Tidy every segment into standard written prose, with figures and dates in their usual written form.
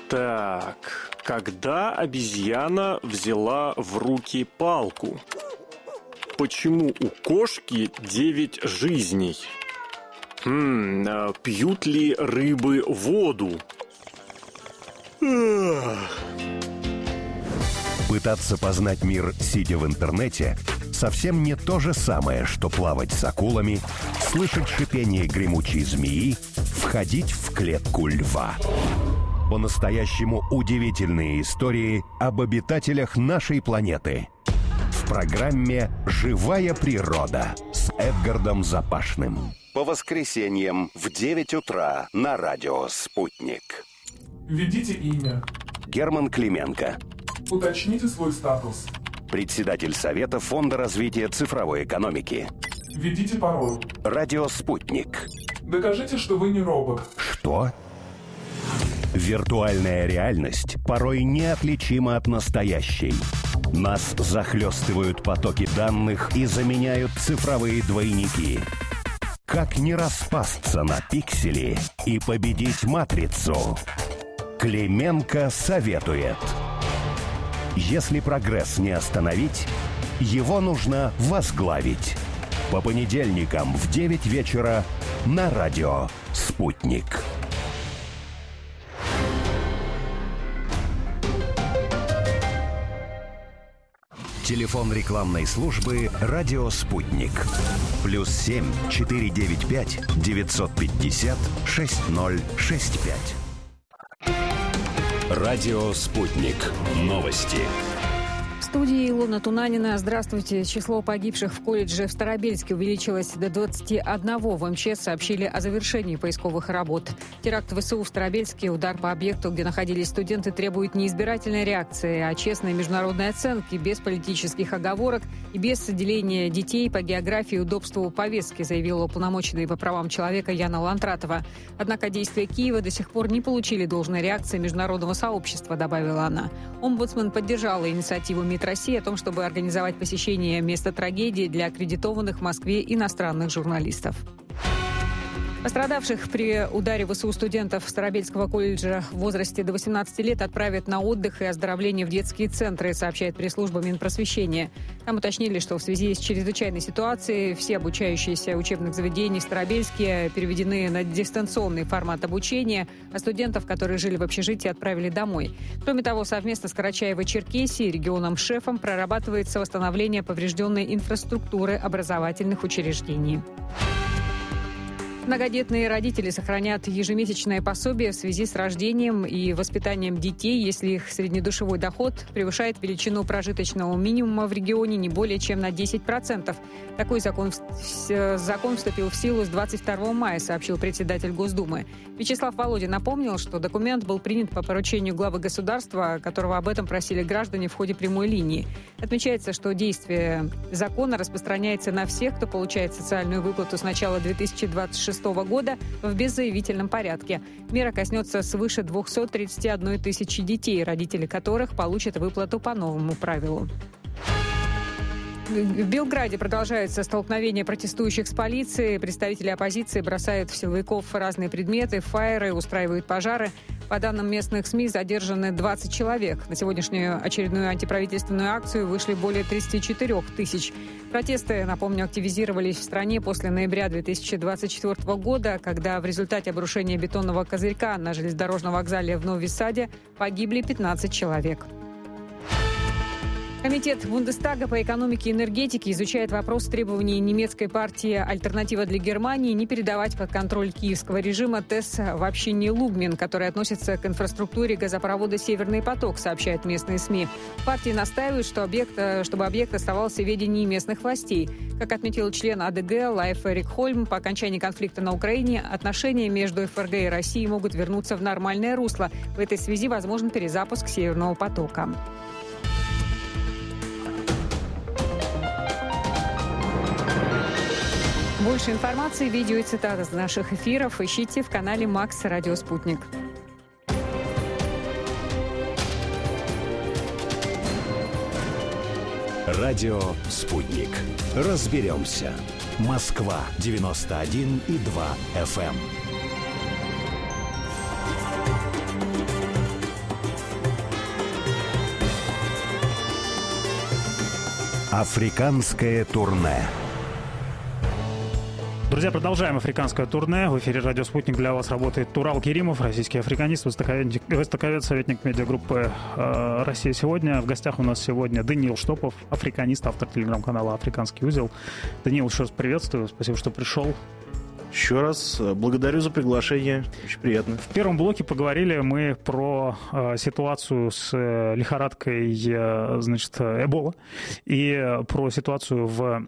Так, когда обезьяна взяла в руки палку? Почему у кошки 9 жизней? Пьют ли рыбы воду? Пытаться познать мир, сидя в интернете, совсем не то же самое, что плавать с акулами, слышать шипение гремучей змеи, входить в клетку льва. По-настоящему удивительные истории об обитателях нашей планеты. В программе «Живая природа» с Эдгардом Запашным. По воскресеньям в 9 утра на радио «Спутник». Введите имя. Герман Клименко. Уточните свой статус. Председатель Совета Фонда развития цифровой экономики. Введите пароль. Радио «Спутник». Докажите, что вы не робот. Что? Виртуальная реальность порой неотличима от настоящей. Нас захлестывают потоки данных и заменяют цифровые двойники. Как не распасться на пиксели и победить матрицу? Клименко советует. Если прогресс не остановить, его нужно возглавить. По понедельникам в 9 вечера на радио «Спутник». Телефон рекламной службы «Радио Спутник». +7 495 950 6065. Радио «Спутник». Новости. В студии Илона Тунанина. Здравствуйте. Число погибших в колледже в Старобельске увеличилось до 21. В МЧС сообщили о завершении поисковых работ. Теракт ВСУ в Старобельске, удар по объекту, где находились студенты, требует не избирательной реакции, а честной международной оценки, без политических оговорок и без деления детей по географии и удобству повестки, заявила уполномоченная по правам человека Яна Лантратова. Однако действия Киева до сих пор не получили должной реакции международного сообщества, добавила она. Омбудсмен поддержала инициативу МИД России о том, чтобы организовать посещение места трагедии для аккредитованных в Москве иностранных журналистов. Пострадавших при ударе ВСУ студентов Старобельского колледжа в возрасте до 18 лет отправят на отдых и оздоровление в детские центры, сообщает пресс-служба Минпросвещения. Там уточнили, что в связи с чрезвычайной ситуацией все обучающиеся учебных заведений в Старобельске переведены на дистанционный формат обучения, а студентов, которые жили в общежитии, отправили домой. Кроме того, совместно с Карачаево-Черкесией, регионом-шефом, прорабатывается восстановление поврежденной инфраструктуры образовательных учреждений. Многодетные родители сохранят ежемесячное пособие в связи с рождением и воспитанием детей, если их среднедушевой доход превышает величину прожиточного минимума в регионе не более чем на 10%. Такой закон вступил в силу с 22 мая, сообщил председатель Госдумы. Вячеслав Володин напомнил, что документ был принят по поручению главы государства, которого об этом просили граждане в ходе прямой линии. Отмечается, что действие закона распространяется на всех, кто получает социальную выплату с начала 2026 года в беззаявительном порядке. Мера коснется свыше 231 тысячи детей, родители которых получат выплату по новому правилу. В Белграде продолжается столкновение протестующих с полицией. Представители оппозиции бросают в силовиков разные предметы, фаеры, устраивают пожары. По данным местных СМИ, задержаны 20 человек. На сегодняшнюю очередную антиправительственную акцию вышли более 34 тысяч. Протесты, напомню, активизировались в стране после ноября 2024 года, когда в результате обрушения бетонного козырька на железнодорожном вокзале в Нови-Саде погибли 15 человек. Комитет Бундестага по экономике и энергетике изучает вопрос требований немецкой партии «Альтернатива для Германии» не передавать под контроль киевского режима ТЭС в общине Лугмин, который относится к инфраструктуре газопровода «Северный поток», сообщают местные СМИ. Партии настаивают, чтобы объект оставался в ведении местных властей. Как отметил член АДГ Лайф Эрик Хольм, по окончании конфликта на Украине отношения между ФРГ и Россией могут вернуться в нормальное русло. В этой связи возможен перезапуск «Северного потока». Больше информации, видео и цитат из наших эфиров ищите в канале Макс Радио Спутник. Радио «Спутник». Разберемся. Москва 91,2 FM. Африканское турне. Друзья, продолжаем африканское турне. В эфире «Радио Спутник». Для вас работает Турал Керимов, российский африканист, востоковед, советник медиагруппы «Россия сегодня». В гостях у нас сегодня Даниил Штопов, африканист, автор телеграм-канала «Африканский узел». Даниил, еще раз приветствую. Спасибо, что пришел. Еще раз благодарю за приглашение. Очень приятно. В первом блоке поговорили мы про ситуацию с лихорадкой, значит, Эбола и про ситуацию в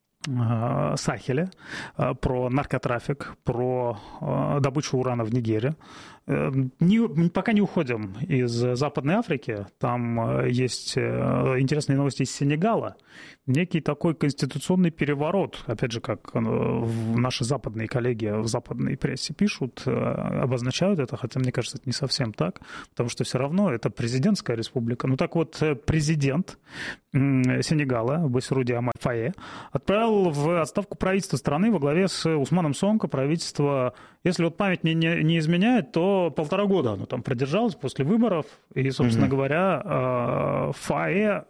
Сахеле, про наркотрафик, про добычу урана в Нигере. Пока не уходим из Западной Африки. Там есть интересные новости из Сенегала. Некий такой конституционный переворот, опять же, как наши западные коллеги в западной прессе пишут, обозначают это, хотя, мне кажется, это не совсем так, потому что все равно это президентская республика. Ну так вот, президент Сенегала, Басиру Диомай Фае, отправил в отставку правительство страны во главе с Усманом Сонко. Правительство, если вот память не изменяет, то 1,5 года оно там продержалось после выборов. И, собственно говоря, Фае,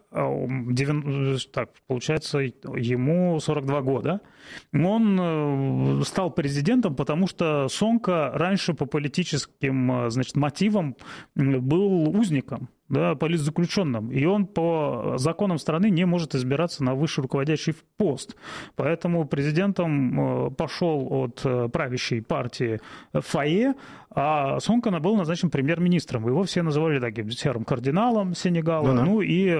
так, получается, ему 42 года. Он стал президентом, потому что Сонко раньше по политическим, значит, мотивам был узником, да, политзаключенным, и он по законам страны не может избираться на высший руководящий пост. Поэтому президентом пошел от правящей партии Фае, а Сонко был назначен премьер-министром. Его все называли таким серым кардиналом Сенегала, ну и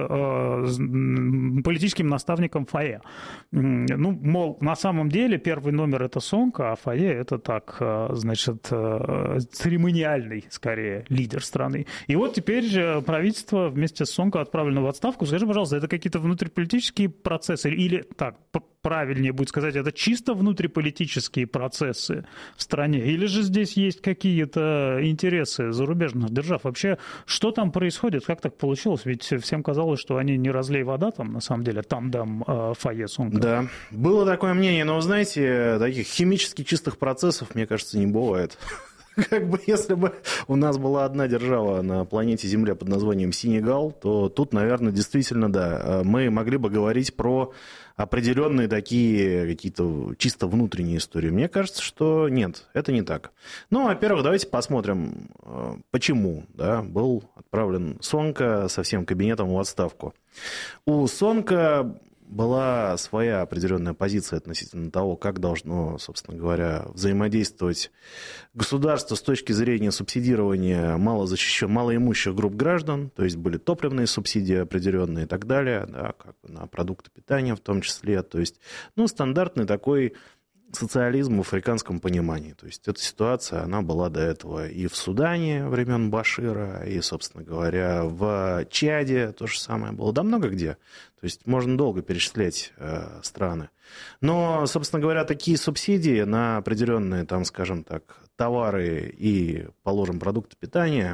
политическим наставником Фае. Ну, мол, на самом деле первый номер это Сонко, а Фае это так, значит, церемониальный, скорее, лидер страны. И вот теперь правительство вместе с Сонко отправлено в отставку. Скажи, пожалуйста, это какие-то внутриполитические процессы или, так, правильнее будет сказать, это чисто внутриполитические процессы в стране? Или же здесь есть какие-то интересы зарубежных держав? Вообще, что там происходит? Как так получилось? Ведь всем казалось, что они не разлей вода там, на самом деле, тандем Фае Сонко. Да, было такое мнение, но, вы знаете, таких химически чистых процессов, мне кажется, не бывает. Как бы если бы у нас была одна держава на планете Земля под названием Сенегал, то тут, наверное, действительно, да, мы могли бы говорить про определенные такие какие-то чисто внутренние истории. Мне кажется, что нет, это не так. Ну, во-первых, давайте посмотрим, почему, да, был отправлен Сонко со всем кабинетом в отставку. У Сонко была своя определенная позиция относительно того, как должно, собственно говоря, взаимодействовать государство с точки зрения субсидирования малоимущих групп граждан, то есть были топливные субсидии определенные и так далее, да, как на продукты питания в том числе, то есть, ну, стандартный такой социализм в африканском понимании. То есть эта ситуация, она была до этого и в Судане времен Башира, и, собственно говоря, в Чаде то же самое было. Да много где. То есть можно долго перечислять страны. Но, собственно говоря, такие субсидии на определенные, там, скажем так, товары и, положим, продукты питания,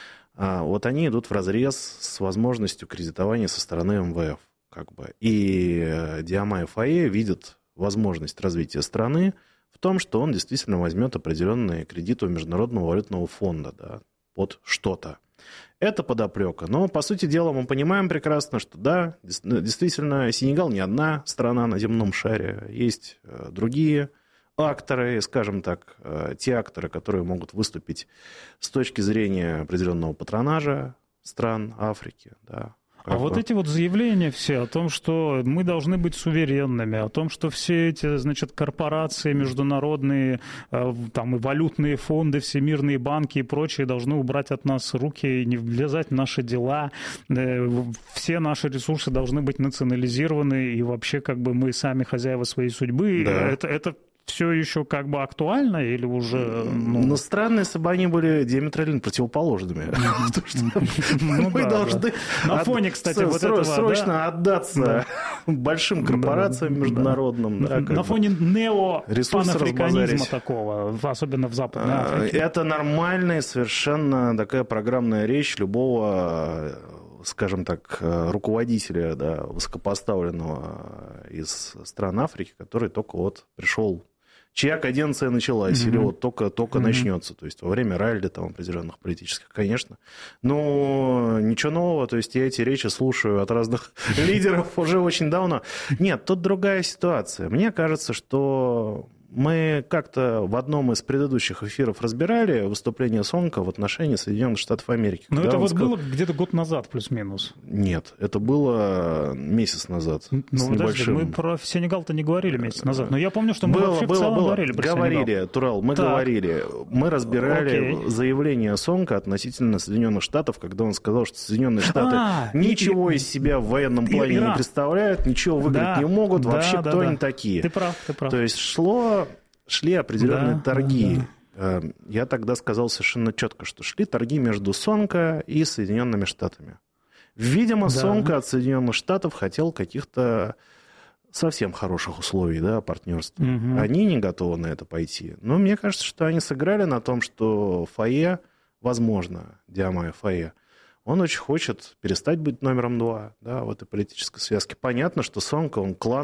вот они идут вразрез с возможностью кредитования со стороны МВФ. Как бы. И Диомай Фае видит возможность развития страны в том, что он действительно возьмет определенные кредиты у Международного валютного фонда, да, под что-то. Это подоплека. Но, по сути дела, мы понимаем прекрасно, что да, действительно, Сенегал не одна страна на земном шаре. Есть другие акторы, скажем так, те акторы, которые могут выступить с точки зрения определенного патронажа стран Африки, да. А вот эти вот заявления все о том, что мы должны быть суверенными, о том, что все эти, значит, корпорации международные, там и валютные фонды, всемирные банки и прочие должны убрать от нас руки и не влезать в наши дела, все наши ресурсы должны быть национализированы, и вообще как бы мы сами хозяева своей судьбы. Да. Это все еще как бы актуально или уже... Ну, странно, если бы они были диаметрально противоположными. Мы должны... На фоне, кстати, вот этого... Срочно отдаться большим корпорациям международным. На фоне неопанафриканизма такого, особенно в Западной Африке. Это нормальная совершенно такая программная речь любого, скажем так, руководителя, да, высокопоставленного из стран Африки, который только вот пришел чья каденция началась, или вот только начнется. То есть во время ралли там определенных политических, конечно. Но ничего нового. То есть я эти речи слушаю от разных лидеров уже очень давно. Нет, тут другая ситуация. Мне кажется, что мы как-то в одном из предыдущих эфиров разбирали выступление Сонка в отношении Соединенных Штатов Америки. Но это вот было где-то год назад, плюс-минус. Нет, это было месяц назад. Ну, подожди, мы про Сенегал-то не говорили месяц назад. Но я помню, что мы вообще в целом говорили про Сенегал. Турал, мы говорили. Мы разбирали заявление Сонка относительно Соединенных Штатов, когда он сказал, что Соединенные Штаты ничего из себя в военном плане не представляют, ничего выиграть не могут, вообще кто они такие. Ты прав. То есть шли определенные торги. Я тогда сказал совершенно четко, что шли торги между Сонко и Соединенными Штатами. Видимо, Сонко от Соединенных Штатов хотел каких-то совсем хороших условий, партнерства. Они не готовы на это пойти. Но мне кажется, что они сыграли на том, что Фае, возможно, Диамая Фае, он очень хочет перестать быть номером 2 в этой политической связке. Понятно, что Сонко, он клан